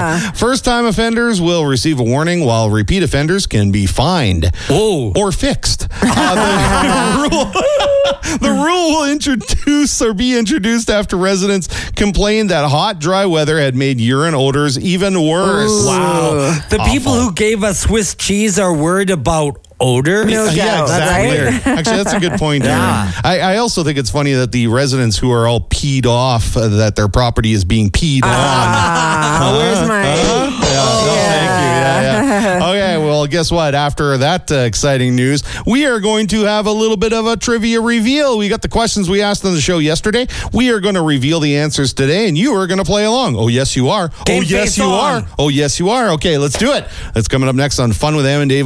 First-time offenders will receive a warning, while repeat offenders can be fined or fixed. The rule will be introduced after residents complained that hot, dry weather had made urine odors even worse. Ooh. Wow. The people who gave us Swiss cheese are worried about odor? No doubt. Yeah, exactly. Right? Actually, that's a good point. Yeah. I also think it's funny that the residents who are all peed off that their property is being peed on. Where's my... Thank you. Yeah. Okay, well, guess what? After that exciting news, we are going to have a little bit of a trivia reveal. We got the questions we asked on the show yesterday. We are going to reveal the answers today, and you are going to play along. Oh, yes, you are. Game Oh, yes, face you on. are. Oh, yes, you are. Okay, let's do it. That's coming up next on Fun with Em and Dave.